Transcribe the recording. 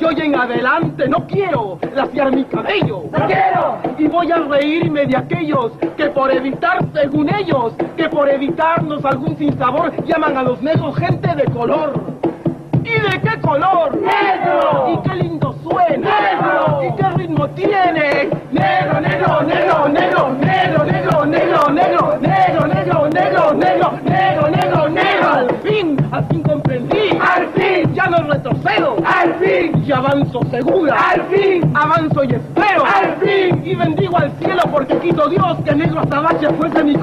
hoy en adelante no quiero laciar mi cabello. ¡No quiero! Y voy a reírme de aquellos que por evitar, según ellos, que por evitarnos algún sinsabor, llaman a los negros gente de color. ¿Y de qué color? ¡Negro! ¿Y qué lindo suena? ¡Negro! ¿Y qué ritmo tiene? Negro, negro, negro, negro, negro, negro, negro, negro, negro, negro, negro, negro, negro, negro, negro. Al fin comprendí. ¡Al fin! Ya no retrocedo. ¡Al fin! Y avanzo segura. ¡Al fin! Avanzo y espero. ¡Al fin! Y bendigo al cielo porque quito Dios que negro azabache fuese mi